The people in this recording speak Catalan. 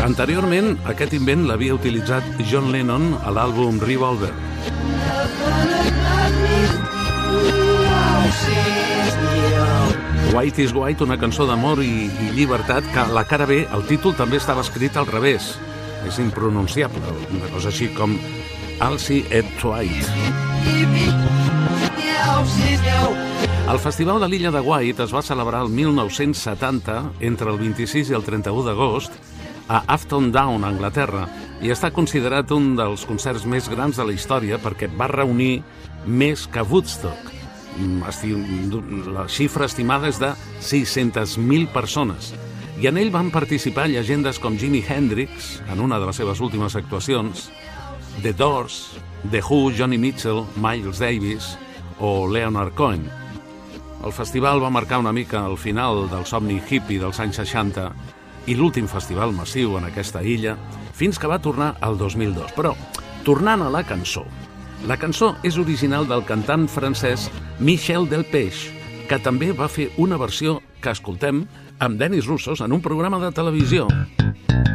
Anteriorment, aquest invent l'havia utilitzat John Lennon a l'àlbum Revolver. White is White, una cançó d'amor i llibertat, que a la cara B el títol també estava escrit al revés. És impronunciable, una cosa així com Alcy et White. El Festival de l'Illa de White es va celebrar el 1970 entre el 26 i el 31 d'agost a Afton Down, Anglaterra, i està considerat un dels concerts més grans de la història perquè va reunir més que Woodstock. La xifra estimada és de 600.000 persones. I en ell van participar llegendes com Jimi Hendrix, en una de les seves últimes actuacions, The Doors, The Who, Johnny Mitchell, Miles Davis o Leonard Cohen. El festival va marcar una mica el final del somni hippie dels anys 60 i l'últim festival massiu en aquesta illa, fins que va tornar al 2002. Però, tornant a la cançó és original del cantant francès Michel Delpech, que també va fer una versió que escoltem amb Denis Roussos en un programa de televisió.